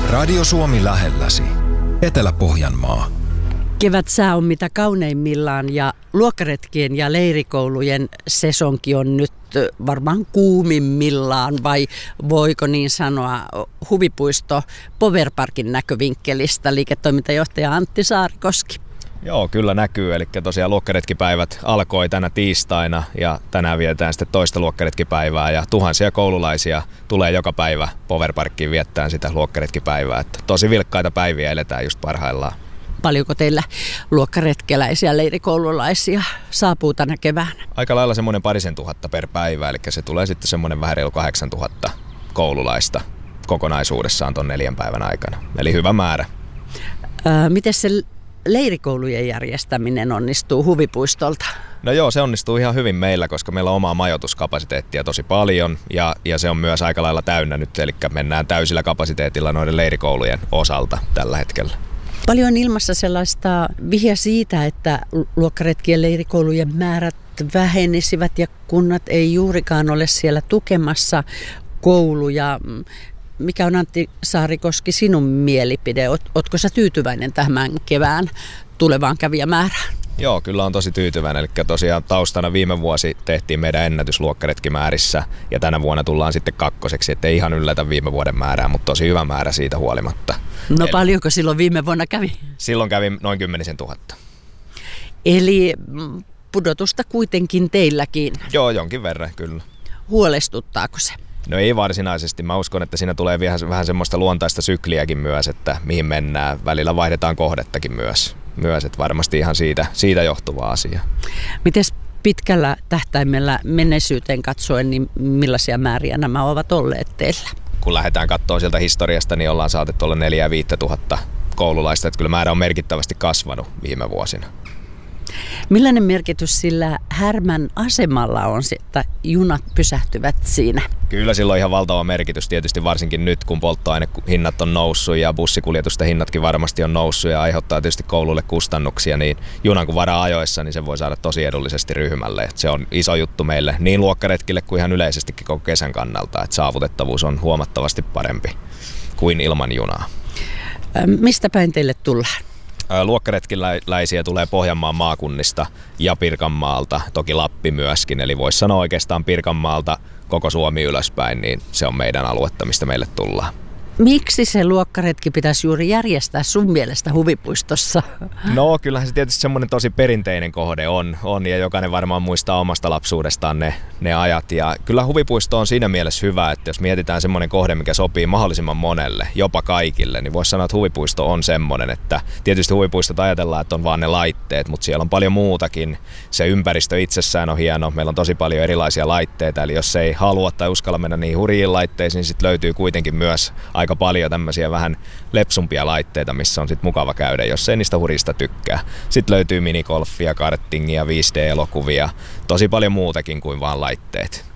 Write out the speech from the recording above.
Radio Suomi lähelläsi. Etelä-Pohjanmaa. Kevätsää on mitä kauneimmillaan ja luokkaretkien ja leirikoulujen sesonki on nyt varmaan kuumimmillaan, vai voiko niin sanoa, huvipuisto Powerparkin näkövinkkelistä, liiketoimintajohtaja Antti Saarikoski. Joo, kyllä näkyy. Eli tosiaan luokkaretkipäivät alkoi tänä tiistaina ja tänään vietetään sitten toista luokkaretkipäivää ja tuhansia koululaisia tulee joka päivä Powerparkkiin viettämään sitä luokkaretkipäivää. Että tosi vilkkaita päiviä eletään just parhaillaan. Paljonko teillä luokkaretkeläisiä, leirikoululaisia saapuu tänä keväänä? Aika lailla semmoinen 2,000 per päivä, eli se tulee sitten semmoinen vähän reilu 8,000 koululaista kokonaisuudessaan ton 4 päivän aikana. Eli hyvä määrä. Miten se leirikoulujen järjestäminen onnistuu huvipuistolta? No joo, se onnistuu ihan hyvin meillä, koska meillä on omaa majoituskapasiteettia tosi paljon ja se on myös aika lailla täynnä nyt, eli mennään täysillä kapasiteetilla noiden leirikoulujen osalta tällä hetkellä. Paljon on ilmassa sellaista vihja siitä, että luokkaretkien leirikoulujen määrät vähenisivät ja kunnat ei juurikaan ole siellä tukemassa kouluja. Mikä on, Antti Saarikoski, sinun mielipide? Ootko sä tyytyväinen tämän kevään tulevaan kävijämäärään? Joo, kyllä on tosi tyytyväinen. Eli tosiaan taustana viime vuosi tehtiin meidän ennätysluokkaretkimäärissä ja tänä vuonna tullaan sitten kakkoseksi, ettei ihan yllätä viime vuoden määrää, mutta tosi hyvä määrä siitä huolimatta. No paljonko silloin viime vuonna kävi? Silloin kävi noin 10 000. Eli pudotusta kuitenkin teilläkin? Joo, jonkin verran kyllä. Huolestuttaako se? No ei varsinaisesti. Mä uskon, että siinä tulee vähän semmoista luontaista sykliäkin myös, että mihin mennään. Välillä vaihdetaan kohdettakin myös että varmasti ihan siitä johtuva asia. Mites pitkällä tähtäimellä menneisyyteen katsoen, niin millaisia määriä nämä ovat olleet teillä? Kun lähdetään katsomaan sieltä historiasta, niin ollaan saatettu olla 4 000 5 000 koululaista. Että kyllä määrä on merkittävästi kasvanut viime vuosina. Millainen merkitys sillä Härmän asemalla on, että junat pysähtyvät siinä? Kyllä sillä on ihan valtava merkitys, tietysti varsinkin nyt, kun polttoainehinnat on noussut ja bussikuljetusten hinnatkin varmasti on noussut ja aiheuttaa tietysti koululle kustannuksia, niin junan kun varaa ajoissa, niin se voi saada tosi edullisesti ryhmälle. Et se on iso juttu meille niin luokkaretkille kuin ihan yleisestikin koko kesän kannalta, että saavutettavuus on huomattavasti parempi kuin ilman junaa. Mistä päin teille tullaan? Luokkaretkiläisiä tulee Pohjanmaan maakunnista ja Pirkanmaalta, toki Lappi myöskin, eli voisi sanoa oikeastaan Pirkanmaalta koko Suomi ylöspäin, niin se on meidän aluetta, mistä meille tullaan. Miksi se luokkaretki pitäisi juuri järjestää sun mielestä huvipuistossa? No kyllähän se tietysti semmoinen tosi perinteinen kohde on ja jokainen varmaan muistaa omasta lapsuudestaan ne ajat. Ja kyllä huvipuisto on siinä mielessä hyvä, että jos mietitään semmoinen kohde, mikä sopii mahdollisimman monelle, jopa kaikille, niin voisi sanoa, että huvipuisto on semmoinen, että tietysti huvipuistot ajatellaan, että on vaan ne laitteet, mutta siellä on paljon muutakin. Se ympäristö itsessään on hieno, meillä on tosi paljon erilaisia laitteita, eli jos ei halua tai uskalla mennä niihin hurjiin laitteisiin, niin sitten löytyy kuitenkin myös aika paljon tämmöisiä vähän lepsumpia laitteita, missä on sit mukava käydä, jos ei niistä hurista tykkää. Sitten löytyy minigolfia, kartingia, 5D-elokuvia, tosi paljon muutakin kuin vaan laitteet.